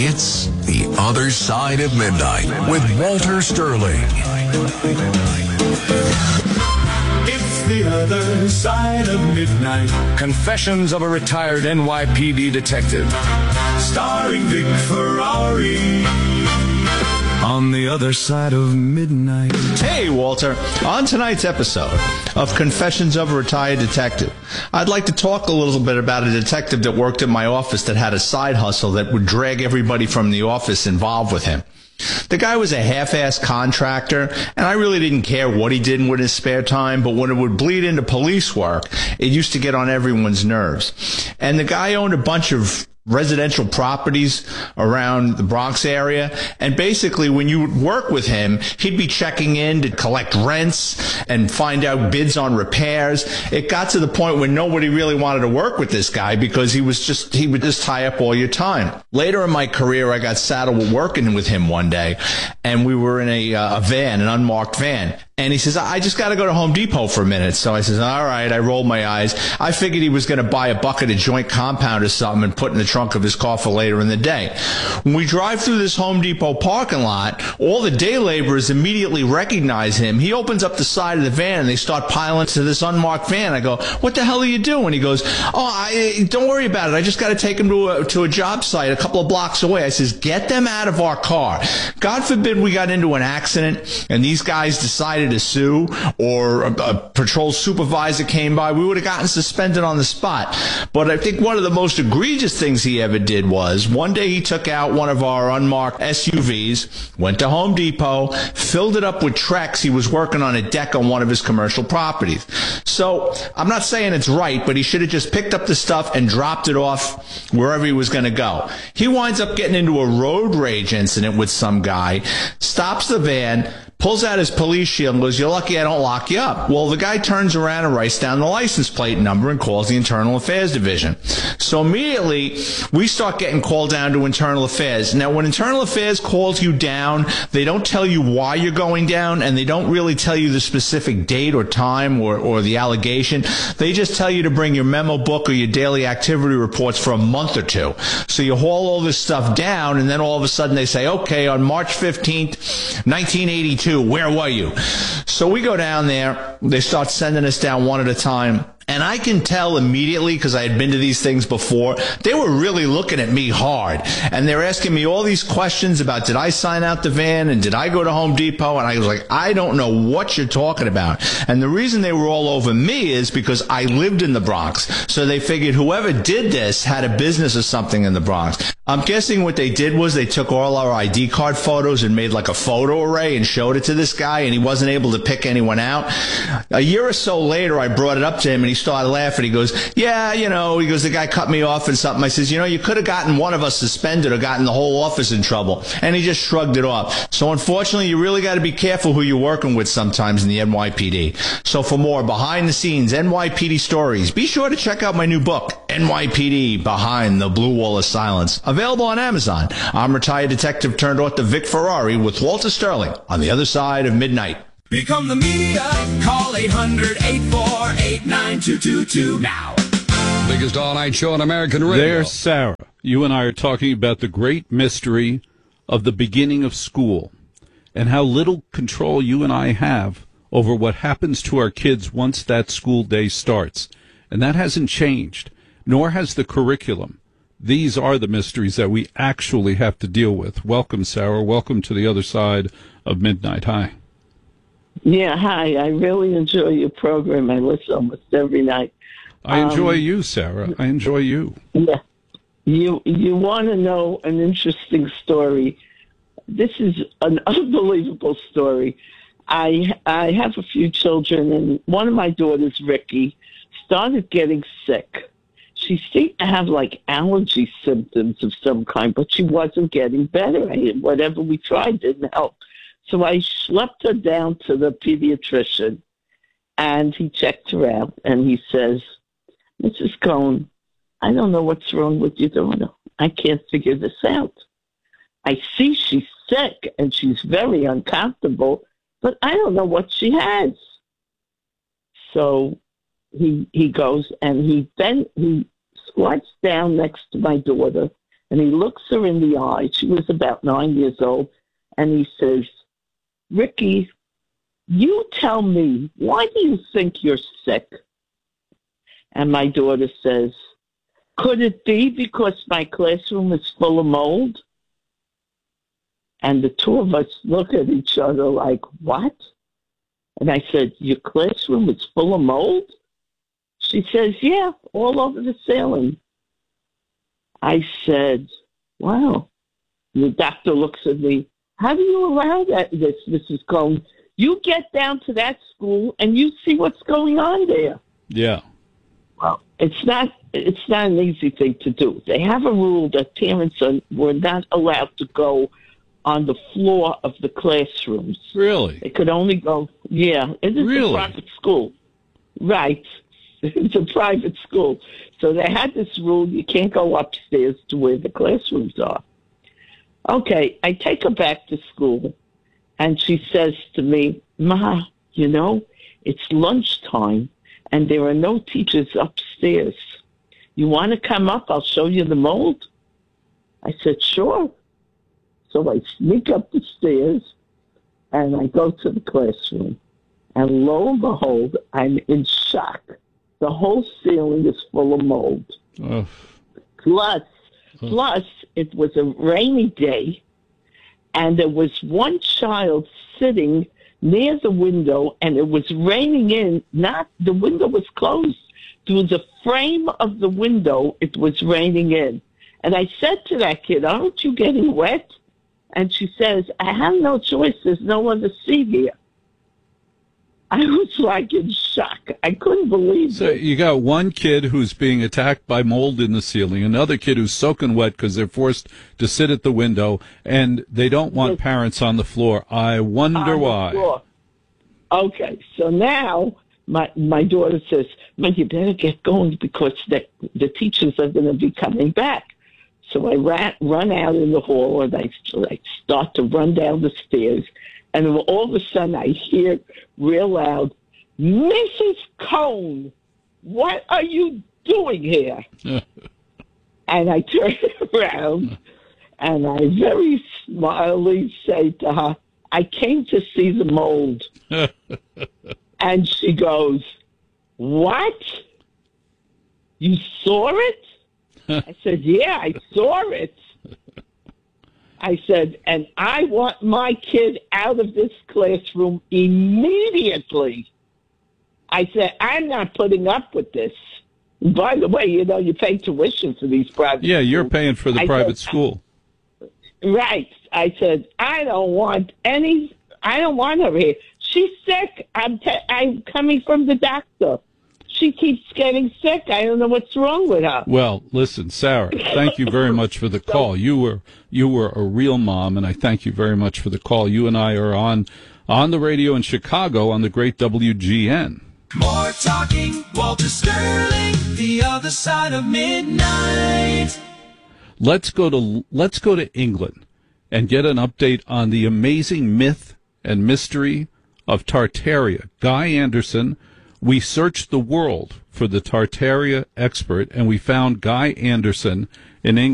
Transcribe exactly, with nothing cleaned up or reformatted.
It's The Other Side of Midnight with Walter Sterling. It's The Other Side of Midnight. Confessions of a retired N Y P D detective. Starring Vic Ferrari. On the Other Side of Midnight. Hey, Walter. On tonight's episode of Confessions of a Retired Detective, I'd like to talk a little bit about a detective that worked in my office that had a side hustle that would drag everybody from the office involved with him. The guy was a half-assed contractor, and I really didn't care what he did with his spare time, but when it would bleed into police work, it used to get on everyone's nerves. And the guy owned a bunch of residential properties around the Bronx area, and basically when you would work with him, he'd be checking in to collect rents and find out bids on repairs. It got to the point where nobody really wanted to work with this guy because he was just he would just tie up all your time. Later in my career, I got saddled with working with him one day, and we were in a, uh, a van, an unmarked van. And he says, I just got to go to Home Depot for a minute. So I says, all right. I rolled my eyes. I figured he was going to buy a bucket of joint compound or something and put in the trunk of his car for later in the day. When we drive through this Home Depot parking lot, all the day laborers immediately recognize him. He opens up the side of the van and they start piling to this unmarked van. I go, what the hell are you doing? He goes, oh, I, don't worry about it. I just got to take him to a, to a job site a couple of blocks away. I says, get them out of our car. God forbid we got into an accident and these guys decided to sue, or a, a patrol supervisor came by, we would have gotten suspended on the spot. But I think one of the most egregious things he ever did was one day he took out one of our unmarked S U Vs, went to Home Depot, filled it up with Trex. He was working on a deck on one of his commercial properties. So I'm not saying it's right, but he should have just picked up the stuff and dropped it off wherever he was going to go. He winds up getting into a road rage incident with some guy, stops the van, pulls out his police shield and goes, you're lucky I don't lock you up. Well, the guy turns around and writes down the license plate number and calls the Internal Affairs Division. So immediately, we start getting called down to Internal Affairs. Now, when Internal Affairs calls you down, they don't tell you why you're going down, and they don't really tell you the specific date or time or, or the allegation. They just tell you to bring your memo book or your daily activity reports for a month or two. So you haul all this stuff down, and then all of a sudden they say, okay, on March fifteenth, nineteen eighty-two, where were you? So we go down there. They start sending us down one at a time. And I can tell immediately, because I had been to these things before, they were really looking at me hard. And they're asking me all these questions about, did I sign out the van? And did I go to Home Depot? And I was like, I don't know what you're talking about. And the reason they were all over me is because I lived in the Bronx. So they figured whoever did this had a business or something in the Bronx. I'm guessing what they did was they took all our I D card photos and made like a photo array and showed it to this guy, and he wasn't able to pick anyone out. A year or so later, I brought it up to him, and he started laughing. He goes, yeah, you know, he goes, the guy cut me off and something. I says, you know, you could have gotten one of us suspended or gotten the whole office in trouble. And he just shrugged it off. So unfortunately, you really got to be careful who you're working with sometimes in the N Y P D. So for more behind the scenes N Y P D stories, be sure to check out my new book, N Y P D Behind the Blue Wall of Silence, available on Amazon. I'm retired detective turned author Vic Ferrari with Walter Sterling on the Other Side of Midnight. Become the media. Call eight hundred, eight four eight, nine two two two now. Biggest all-night show on American radio. There's Sarah. You and I are talking about the great mystery of the beginning of school and how little control you and I have over what happens to our kids once that school day starts. And that hasn't changed, nor has the curriculum. These are the mysteries that we actually have to deal with. Welcome, Sarah. Welcome to the Other Side of Midnight. Hi. Yeah, hi. I really enjoy your program. I listen almost every night. I enjoy um, you, Sarah. I enjoy you. Yeah. You you want to know an interesting story. This is an unbelievable story. I I have a few children, and one of my daughters, Ricky, started getting sick. She seemed to have like allergy symptoms of some kind, but she wasn't getting better. Whatever we tried didn't help. So I schlepped her down to the pediatrician, and he checked her out, and he says, Missus Cohn, I don't know what's wrong with your daughter. I can't figure this out. I see she's sick, and she's very uncomfortable, but I don't know what she has. So he he goes, and he then he squats down next to my daughter, And he looks her in the eye. She was about nine years old. And he says, Ricky, you tell me, why do you think you're sick? And my daughter says, could it be because my classroom is full of mold? And the two of us look at each other like, what? And I said, your classroom is full of mold? She says, yeah, all over the ceiling. I said, wow. The doctor looks at me. How do you allow that, this, Missus Cohn? You get down to that school and you see what's going on there. Yeah. Well, it's not it's not an easy thing to do. They have a rule that parents are, were not allowed to go on the floor of the classrooms. Really? They could only go, yeah, it is Really? a private school. Right. It's a private school. So they had this rule, you can't go upstairs to where the classrooms are. Okay, I take her back to school, and she says to me, Ma, you know, it's lunchtime, and there are no teachers upstairs. You want to come up? I'll show you the mold. I said, sure. So I sneak up the stairs, and I go to the classroom. And lo and behold, I'm in shock. The whole ceiling is full of mold. Oh. Plus, plus, it was a rainy day, and there was one child sitting near the window, and it was raining in. Not the window was closed. Through the frame of the window, it was raining in. And I said to that kid, aren't you getting wet? And she says, I have no choice. There's no one to see here. I was like in shock. I couldn't believe So it. you got one kid who's being attacked by mold in the ceiling, another kid who's soaking wet because they're forced to sit at the window, and they don't want Yes. parents on the floor. I wonder On the why. floor. Okay, so now my my daughter says, "Man, you better get going because the the teachers are going to be coming back." So I ran run out in the hall, and I, I start to run down the stairs, and all of a sudden I hear real loud, "Missus Cohn, what are you doing here?" And I turn around, and I very smilingly say to her, I came to see the mold. And she goes, what? You saw it? I said, yeah, I saw it. I said, and I want my kid out of this classroom immediately. I said, I'm not putting up with this. By the way, you know, you pay tuition for these private Yeah, you're schools. paying for the I private said, school. Right. I said, I don't want any, I don't want her here. She's sick. I'm, te- I'm coming from the doctor. She keeps getting sick. I don't know what's wrong with her. Well, listen, Sarah, thank you very much for the call. You were you were a real mom, and I thank you very much for the call. You and I are on on the radio in Chicago on the great W G N. More talking, Walter Sterling, the other side of midnight. Let's go to let's go to England and get an update on the amazing myth and mystery of Tartaria. Guy Anderson. We searched the world for the Tartaria expert, and we found Guy Anderson in England.